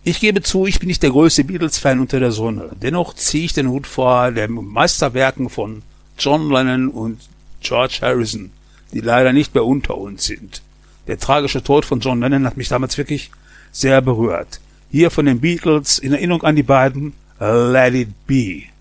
Ich gebe zu, ich bin nicht der größte Beatles-Fan unter der Sonne. Dennoch ziehe ich den Hut vor den Meisterwerken von John Lennon und George Harrison, die leider nicht mehr unter uns sind. Der tragische Tod von John Lennon hat mich damals wirklich sehr berührt. Hier von den Beatles in Erinnerung an die beiden, Let It Be.